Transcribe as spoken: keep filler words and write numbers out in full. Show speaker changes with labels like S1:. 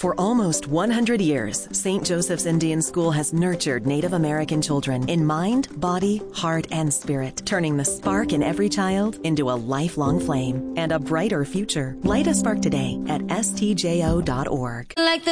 S1: For almost one hundred years, Saint Joseph's Indian School has nurtured Native American children in mind, body, heart, and spirit, turning the spark in every child into a lifelong flame and a brighter future. Light a spark today at S T J O dot org.
S2: Like the